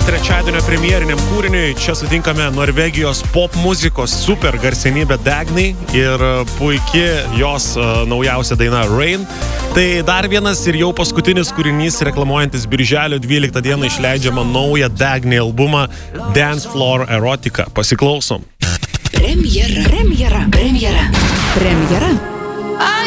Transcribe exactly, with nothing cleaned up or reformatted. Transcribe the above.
trečiadienio premjeriniam kūriniui. Čia sutinkame Norvegijos pop muzikos super garsenybę Dagny ir puikia jos uh, naujausia daina Rain. Tai dar vienas ir jau paskutinis kūrinys reklamuojantis birželio dvyliktą dieną išleidžiamą naują Dagny albumą Dance Floor Erotica. Pasiklausom. Premjera, premjera, premjera, premjera.